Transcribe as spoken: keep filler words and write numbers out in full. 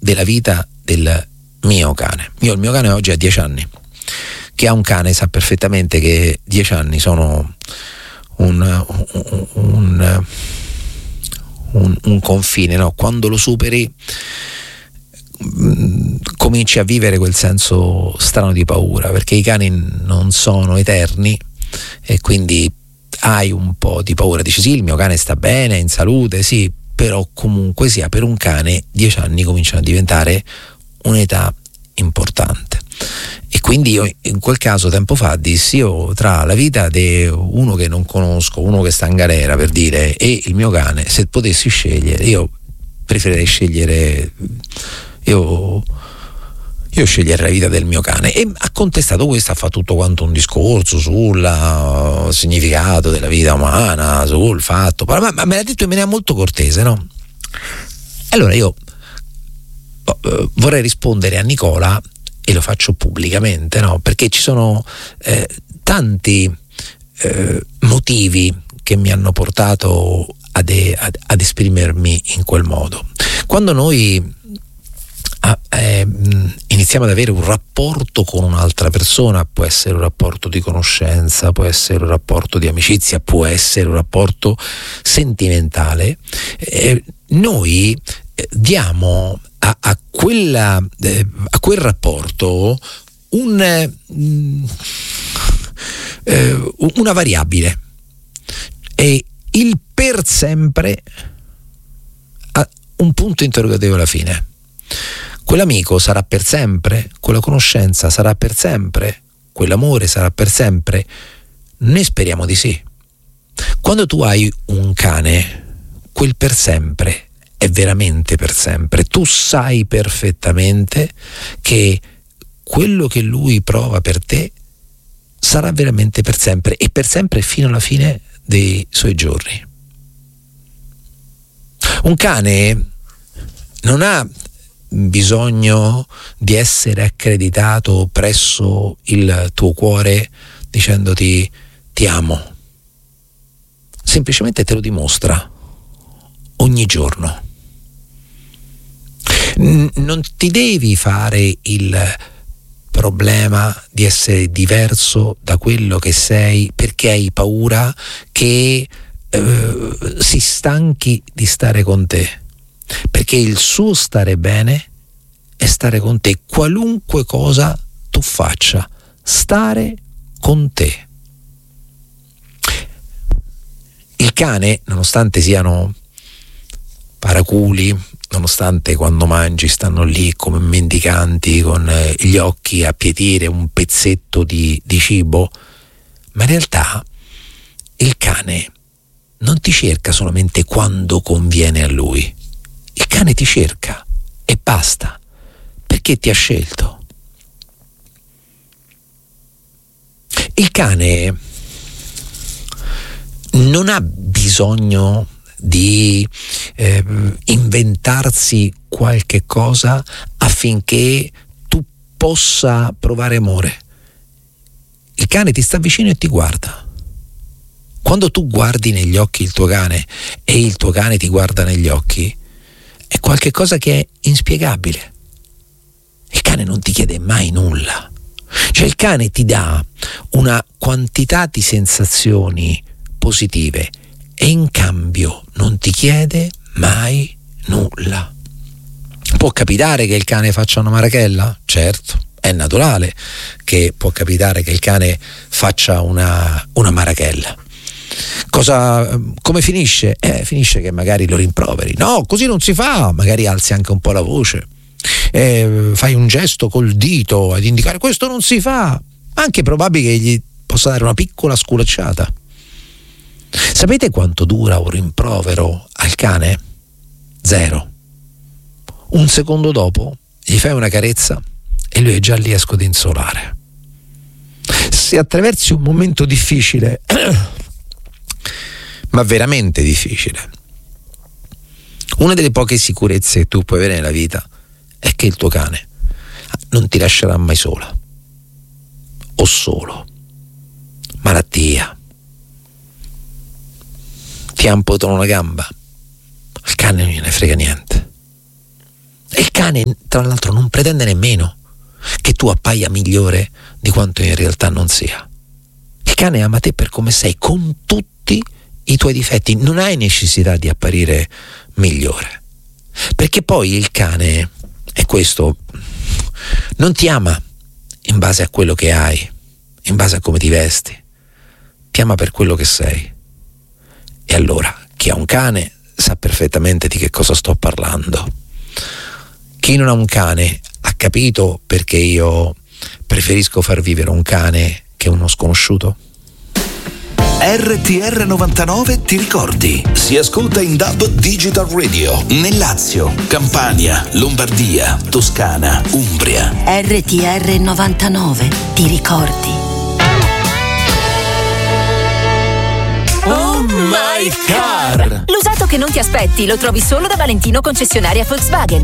della vita del mio cane. Io il mio cane oggi ha dieci anni. Chi ha un cane sa perfettamente che dieci anni sono un, un, un, un, un confine, no? Quando lo superi mh, cominci a vivere quel senso strano di paura, perché i cani non sono eterni e quindi hai un po' di paura. Dici sì, il mio cane sta bene, è in salute, sì, però comunque sia, per un cane dieci anni cominciano a diventare un'età importante. E quindi io in quel caso tempo fa dissi, io tra la vita di uno che non conosco, uno che sta in galera per dire, e il mio cane, se potessi scegliere, io preferirei scegliere io io sceglierei la vita del mio cane. E ha contestato questo, ha fatto tutto quanto un discorso sul uh, significato della vita umana, sul fatto, ma, ma me l'ha detto in maniera molto cortese, no? Allora io uh, vorrei rispondere a Nicola, e lo faccio pubblicamente, no? Perché ci sono eh, tanti eh, motivi che mi hanno portato ad, ad, ad esprimermi in quel modo. Quando noi ah, eh, iniziamo ad avere un rapporto con un'altra persona, può essere un rapporto di conoscenza, può essere un rapporto di amicizia, può essere un rapporto sentimentale, eh, noi eh, diamo a, a, quella, eh, a quel rapporto un, eh, una variabile, e il per sempre ha un punto interrogativo alla fine. Quell'amico sarà per sempre, quella conoscenza sarà per sempre, quell'amore sarà per sempre? Noi speriamo di sì. Quando tu hai un cane, quel per sempre è veramente per sempre. Tu sai perfettamente che quello che lui prova per te sarà veramente per sempre, e per sempre fino alla fine dei suoi giorni. Un cane non ha bisogno di essere accreditato presso il tuo cuore dicendoti ti amo, semplicemente te lo dimostra ogni giorno. N- non ti devi fare il problema di essere diverso da quello che sei perché hai paura che eh, si stanchi di stare con te, perché il suo stare bene è stare con te, qualunque cosa tu faccia, stare con te. Il cane, nonostante siano paraculi, nonostante quando mangi stanno lì come mendicanti con gli occhi a pietire un pezzetto di, di cibo, ma in realtà il cane non ti cerca solamente quando conviene a lui. Il cane ti cerca e basta, perché ti ha scelto. Il cane non ha bisogno di eh, inventarsi qualche cosa affinché tu possa provare amore. Il cane ti sta vicino e ti guarda. Quando tu guardi negli occhi il tuo cane e il tuo cane ti guarda negli occhi, è qualche cosa che è inspiegabile. Il cane non ti chiede mai nulla. Cioè il cane ti dà una quantità di sensazioni positive e in cambio non ti chiede mai nulla. Può capitare che il cane faccia una marachella? Certo, è naturale che può capitare che il cane faccia una, una marachella. Cosa, come finisce? Eh, finisce che magari lo rimproveri. No, così non si fa. Magari alzi anche un po' la voce, eh, fai un gesto col dito ad indicare questo non si fa. Anche probabile che gli possa dare una piccola sculacciata. Sapete quanto dura un rimprovero al cane? Zero. Un secondo dopo gli fai una carezza e lui è già lì a scodinzolare. Se attraversi un momento difficile ma veramente difficile, una delle poche sicurezze che tu puoi avere nella vita è che il tuo cane non ti lascerà mai sola o solo. Malattia, ti amputano una gamba, al cane non gliene frega niente. E il cane, tra l'altro, non pretende nemmeno che tu appaia migliore di quanto in realtà non sia. Il cane ama te per come sei, con tutti i tuoi difetti. Non hai necessità di apparire migliore, perché poi il cane, è questo, non ti ama in base a quello che hai, in base a come ti vesti, ti ama per quello che sei. E allora chi ha un cane sa perfettamente di che cosa sto parlando. Chi non ha un cane ha capito perché io preferisco far vivere un cane che uno sconosciuto? R T R novantanove ti ricordi? Si ascolta in D A B Digital Radio nel Lazio, Campania, Lombardia, Toscana, Umbria. R T R novantanove ti ricordi? Oh my car! L'usato che non ti aspetti lo trovi solo da Valentino concessionaria Volkswagen.